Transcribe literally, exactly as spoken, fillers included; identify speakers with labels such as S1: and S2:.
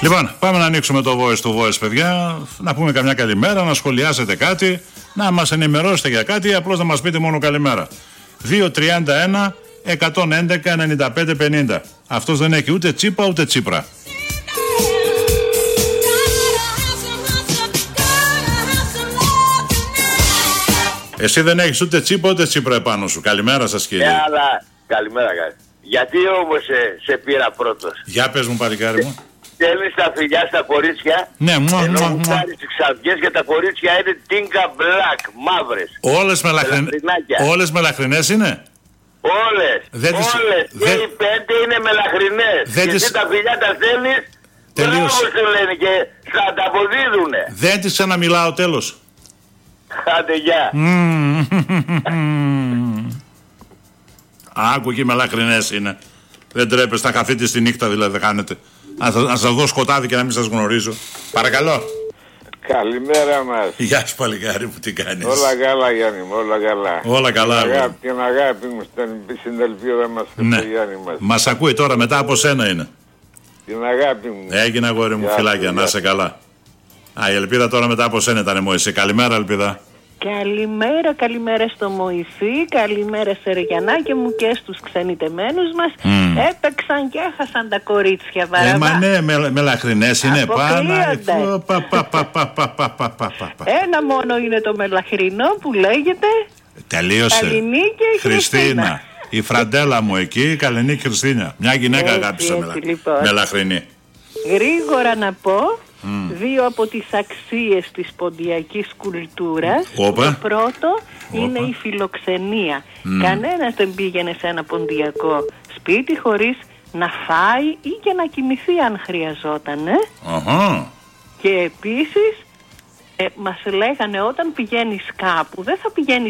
S1: Λοιπόν, πάμε να ανοίξουμε το voice to voice, παιδιά. Να πούμε καμιά καλημέρα, να σχολιάσετε κάτι, να μας ενημερώσετε για κάτι ή απλώς να μας πείτε μόνο καλημέρα. δύο τριάντα ένα εκατόν έντεκα ενενήντα πέντε πενήντα. Αυτός δεν έχει ούτε τσίπα ούτε τσίπρα. Εσύ δεν έχεις ούτε τσίπα ούτε τσίπρα επάνω σου. Καλημέρα σας, κύριε.
S2: Ε, αλλά καλημέρα, καλή. Γιατί όμως σε, σε πήρα πρώτος?
S1: Για πες μου, παλικάρι μου.
S2: Στέλνεις τα φιλιά στα κορίτσια.
S1: Ναι, μου,
S2: ενώ
S1: μου,
S2: μου
S1: μου.
S2: πάρεις τις ξαδιές και τα κορίτσια είναι τίνκα μπλακ, μαύρες.
S1: Όλες μελαχριν... Όλες μελαχρινές είναι.
S2: Όλες,
S1: Δεν τις...
S2: όλες.
S1: Δεν...
S2: Και οι πέντε είναι μελαχρινές.
S1: Δεν
S2: και
S1: τις...
S2: εσύ τα φιλιά τα στέλνεις.
S1: Τελείωσε.
S2: Μπράβο σου λένε και θα τα αποδίδουνε.
S1: Δεν τις ξαναμιλάω, τέλος.
S2: Άντε, γεια.
S1: Άκου και μελαχρινές είναι. Δεν τρέπεστε, θα χαθείτε στη νύχτα δηλαδή, δεν κάνετε. Να σας δω σκοτάδι και να μην σας γνωρίζω. Παρακαλώ.
S3: Καλημέρα μας.
S1: Γεια σου, παλικάρι μου, τι κάνεις?
S3: Όλα καλά, Γιάννη μου, όλα καλά.
S1: Όλα καλά.
S3: Την αγάπη, την αγάπη μου στην ελπίδα μας και
S1: Ναι.
S3: στο Γιάννη μας.
S1: Μας ακούει τώρα, μετά από σένα είναι.
S3: Την αγάπη μου.
S1: Έγινε, αγόρι μου,
S3: Γεια
S1: φιλάκια,
S3: σου,
S1: να
S3: γεια
S1: είσαι καλά. Α, η Ελπίδα τώρα μετά από σένα ήταν μου, εσύ. Καλημέρα, Ελπίδα.
S4: Καλημέρα, καλημέρα στο Μωυσή, καλημέρα σε Ρεγιανάκη μου και στους ξενιτεμένους μας.
S1: Mm.
S4: Έπαιξαν και έχασαν τα κορίτσια,
S1: Ε,
S4: βαραβά.
S1: μα ναι, με, μελαχρινές είναι.
S4: Αποκλείονται.
S1: Πα, πα, πα, πα, πα, πα, πα, πα, πα.
S4: Ένα μόνο είναι το μελαχρινό που λέγεται
S1: Τελείωσε.
S4: Καληνίκη η Χριστίνα.
S1: Η φραντέλα μου εκεί, Καληνίκη Χριστίνα. Μια γυναίκα
S4: Έτσι,
S1: αγάπησα
S4: έτσι,
S1: μελα...
S4: λοιπόν.
S1: μελαχρινή.
S4: Γρήγορα να πω
S1: Mm.
S4: δύο από τις αξίες της ποντιακής κουλτούρας.
S1: Όπα.
S4: Το πρώτο είναι
S1: Όπα.
S4: η φιλοξενία.
S1: Mm.
S4: Κανένας δεν πήγαινε σε ένα ποντιακό σπίτι χωρίς να φάει ή και να κοιμηθεί αν χρειαζόταν. Ε?
S1: Αχα.
S4: Και επίσης ε, μας λέγανε όταν πηγαίνεις κάπου δεν θα πηγαίνεις